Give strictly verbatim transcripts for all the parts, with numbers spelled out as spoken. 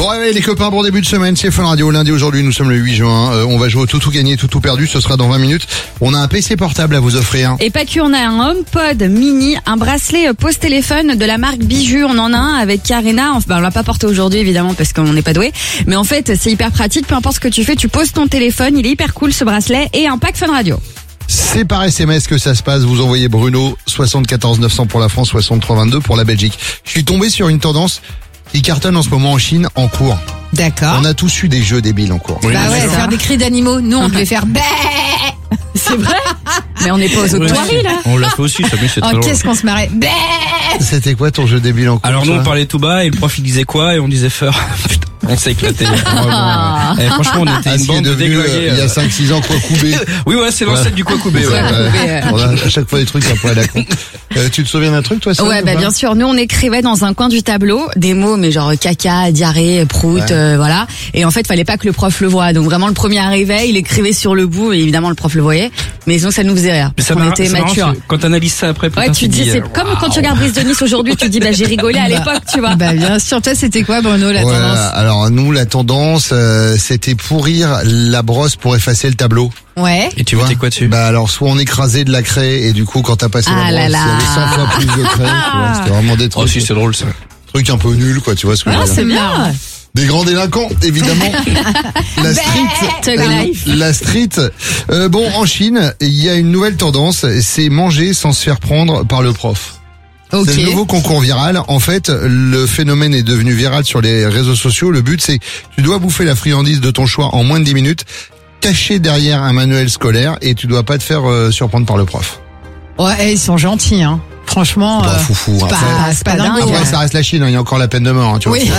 Bon réveil les copains, bon début de semaine, c'est Fun Radio. Lundi aujourd'hui, nous sommes le huit juin. Euh, on va jouer au tout tout gagné, tout tout perdu. Ce sera dans vingt minutes. On a un P C portable à vous offrir. Et pas que, on a un HomePod mini, un bracelet pose téléphone de la marque Bijou. On en a un avec Karina. Enfin, on l'a pas porté aujourd'hui évidemment parce qu'on n'est pas doué. Mais en fait, c'est hyper pratique. Peu importe ce que tu fais, tu poses ton téléphone. Il est hyper cool ce bracelet et un pack Fun Radio. C'est par S M S que ça se passe. Vous envoyez Bruno soixante-quatorze neuf cents pour la France, soixante-trois vingt-deux pour la Belgique. Je suis tombé sur une tendance qui cartonne en ce moment en Chine en cours. D'accord. On a tous eu des jeux débiles en cours. Oui, bah ouais, faire des cris d'animaux. Nous, on devait faire bé. C'est vrai. Mais on n'est pas aux octoiries là. On l'a fait aussi, ça c'est très Oh, drôle. qu'est-ce qu'on se marrait. Bé. C'était quoi ton jeu débile en cours? Alors nous ça on parlait tout bas et le prof il disait quoi et on disait feur. Putain, on s'est éclaté. Vraiment, ouais. Et franchement on était Ah, une ce qui est bande de devenu, euh, déglingués. il y a cinq six ans quoi coubé. Oui ouais c'est l'ancêtre du quoi coubé. Ouais, Ouais. ouais. On a à chaque fois des trucs un peu à la con. Euh, tu te souviens d'un truc toi ça? Ouais, bah bien sûr. Nous, on écrivait dans un coin du tableau des mots, mais genre caca, diarrhée, prout, Ouais. euh, voilà. Et en fait, fallait pas que le prof le voie. Donc vraiment, le premier arrivait, il écrivait sur le bout, et évidemment, le prof le voyait. Mais sinon, ça nous faisait rire. Mais Parce qu'on marre- était c'est marrant, matures. c'est- quand t'analyses ça après, Ouais, putain, tu te dis, dis, c'est euh, comme quand tu waouh. regardes Brise de Nice aujourd'hui, tu te dis, bah j'ai rigolé à l'époque, tu vois. Bah bien sûr. Toi, c'était quoi, Bruno, la Ouais, tendance? alors nous la tendance euh, c'était pourrir la brosse pour effacer le tableau. Ouais. Et tu Tu vois mettais quoi dessus? Bah alors soit on écrasait de la craie et du coup quand t'as passé Ah la là brosse, il y avait là. cent fois plus de craie. Tu vois, c'était vraiment des Oh trucs, si c'est drôle ça. trucs un peu nuls quoi. Tu vois ce que je Ah, veux dire. c'est bien. Des grands délinquants, évidemment. La street, Thug euh, life. la street. Euh, bon, en Chine, il y a une nouvelle tendance, c'est manger sans se faire prendre par le prof. Ok. C'est le nouveau concours viral. En fait, le phénomène est devenu viral sur les réseaux sociaux. Le but, c'est tu dois bouffer la friandise de ton choix en moins de dix minutes, caché derrière un manuel scolaire, et tu dois pas te faire euh, surprendre par le prof. Ouais, ils sont gentils, hein. Franchement. Bah, euh, foufou. c'est pas, Après, c'est pas dingue. dingo. après, hein. ça reste la Chine. hein, Il y a encore la peine de mort. hein, tu vois. Oui.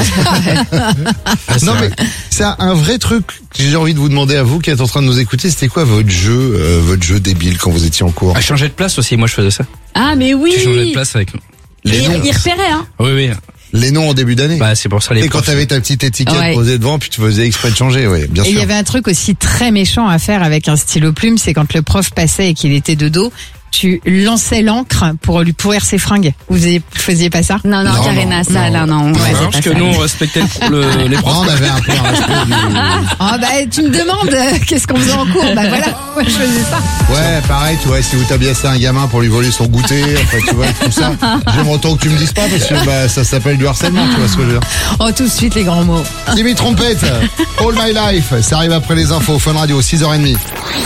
Ah, c'est Non vrai. mais c'est un vrai truc que j'ai envie de vous demander à vous qui êtes en train de nous écouter. C'était quoi votre jeu, euh, votre jeu débile quand vous étiez en cours? À changer de place aussi, moi je faisais ça. Ah, mais oui. Tu changeais de place avec. Les Il, noms, il repérait, hein. Oui oui. les noms en début d'année. Bah c'est pour ça les Et quand profs. t'avais ta petite étiquette Ouais. posée devant, puis tu faisais exprès de changer, oui, bien Et il sûr. y avait un truc aussi très méchant à faire avec un stylo plume, c'est quand le prof passait et qu'il était de dos, tu lançais l'encre pour lui pourrir ses fringues. Vous faisiez, vous faisiez pas ça? Non, non, Non, Karina, non, ça, non. là, non. on Ouais, faisait pas parce que ça. nous on respectait le, le- les Non, profs. on avait un peu un respect du... Ah bah tu me demandes euh, qu'est-ce qu'on faisait en cours. Bah voilà, moi je faisais ça. Ouais, pareil, tu vois, si vous tabiassez un gamin pour lui voler son goûter, enfin, tu vois, tout ça. J'aime autant que tu me dises pas parce que bah, ça s'appelle du harcèlement, tu vois ce que je veux dire. Oh tout de suite les grands mots. Timmy Trompette, All My Life, ça arrive après les infos, Fun Radio, six heures trente.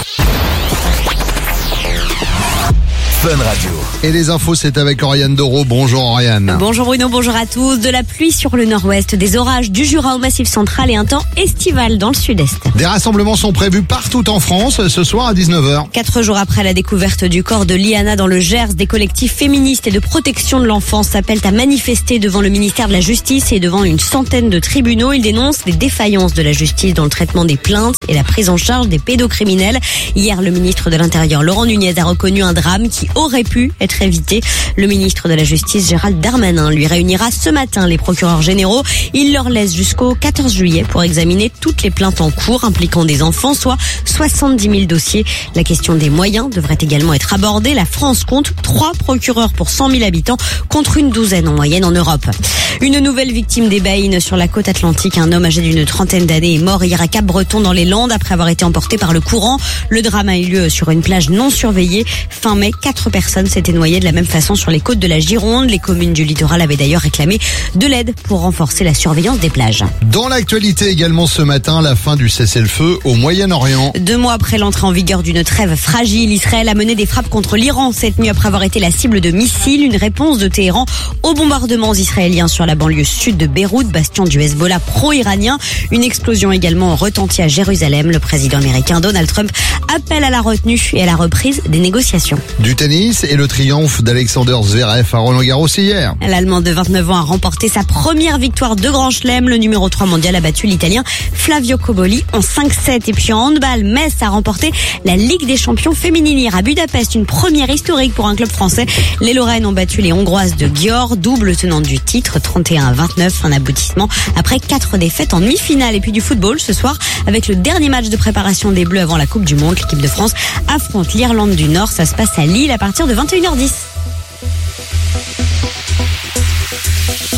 Fun Radio. Et les infos, c'est avec Oriane Doro. Bonjour Oriane. Bonjour Bruno, bonjour à tous. De la pluie sur le nord-ouest, des orages du Jura au Massif central et un temps estival dans le sud-est. Des rassemblements sont prévus partout en France ce soir à dix-neuf heures. Quatre jours après la découverte du corps de Liana dans le Gers, des collectifs féministes et de protection de l'enfance s'appellent à manifester devant le ministère de la Justice et devant une centaine de tribunaux. Ils dénoncent les défaillances de la justice dans le traitement des plaintes et la prise en charge des pédocriminels. Hier, le ministre de l'Intérieur, Laurent Nunez, a reconnu un drame qui aurait pu être évité. Le ministre de la Justice, Gérald Darmanin, lui réunira ce matin les procureurs généraux. Il leur laisse jusqu'au quatorze juillet pour examiner toutes les plaintes en cours impliquant des enfants, soit soixante-dix mille dossiers. La question des moyens devrait également être abordée. La France compte trois procureurs pour cent mille habitants contre une douzaine en moyenne en Europe. Une nouvelle victime des baïnes sur la côte atlantique. Un homme âgé d'une trentaine d'années est mort hier à Cap-Breton dans les Landes après avoir été emporté par le courant. Le drame a eu lieu sur une plage non surveillée. Fin mai, quatre personnes s'étaient noyées de la même façon sur les côtes de la Gironde. Les communes du littoral avaient d'ailleurs réclamé de l'aide pour renforcer la surveillance des plages. Dans l'actualité également ce matin, la fin du cessez-le-feu au Moyen-Orient. Deux mois après l'entrée en vigueur d'une trêve fragile, Israël a mené des frappes contre l'Iran cette nuit après avoir été la cible de missiles. Une réponse de Téhéran aux bombardements israéliens sur la banlieue sud de Beyrouth, bastion du Hezbollah pro-iranien. Une explosion également retentit à Jérusalem. Le président américain Donald Trump appelle à la retenue et à la reprise des négociations. Du tennis et le triomphe d'Alexander Zverev à Roland-Garros hier. L'Allemand de vingt-neuf ans a remporté sa première victoire de Grand Chelem. Le numéro trois mondial a battu l'Italien Flavio Cobolli en cinq sept. Et puis en handball, Metz a remporté la Ligue des champions féminines hier à Budapest. Une première historique pour un club français. Les Lorraines ont battu les Hongroises de Győr, double tenante du titre, trente et un à vingt-neuf. Un aboutissement après quatre défaites en demi-finale. Et puis du football ce soir avec le dernier match de préparation des Bleus avant la Coupe du Monde. L'équipe de France affronte l'Irlande du Nord. Ça se passe à Lille à partir de vingt et une heures dix.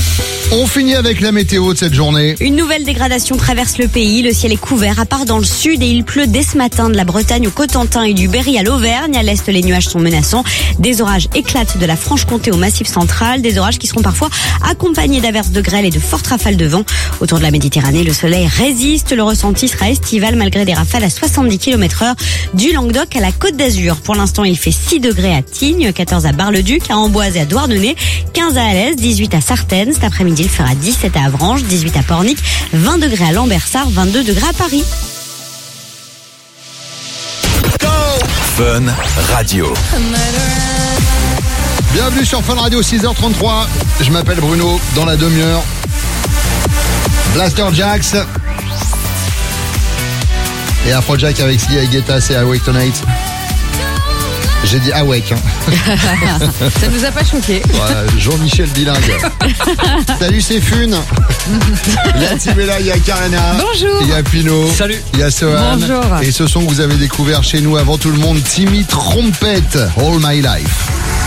On finit avec la météo de cette journée. Une nouvelle dégradation traverse le pays. Le ciel est couvert, à part dans le sud, et il pleut dès ce matin de la Bretagne au Cotentin et du Berry à l'Auvergne. À l'est, les nuages sont menaçants. Des orages éclatent de la Franche-Comté au Massif central. Des orages qui seront parfois accompagnés d'averses de grêle et de fortes rafales de vent. Autour de la Méditerranée, le soleil résiste. Le ressenti sera estival malgré des rafales à soixante-dix kilomètres heure du Languedoc à la Côte d'Azur. Pour l'instant, il fait six degrés à Tignes, quatorze à Bar-le-Duc, à Amboise et à Douarnenez, quinze à Alès, dix-huit à Sartène. Cet après-midi, il fera dix-sept à Avranches, dix-huit à Pornic, vingt degrés à Lambersart, vingt-deux degrés à Paris. Fun Radio. Bienvenue sur Fun Radio, six heures trente-trois. Je m'appelle Bruno, dans la demi-heure. Blaster Jax. Et Afrojack avec Sly et Guetta, c'est Awake Tonight. J'ai dit Awake. Hein. Ça nous a pas choqué. Voilà, Jean-Michel bilingue. Salut, c'est Fun. Il y a Tibella, il y a Karena. Bonjour. Il y a Pino. Salut. Il y a Sohan. Bonjour. Et ce son que vous avez découvert chez nous avant tout le monde, Timmy Trompette, All My Life.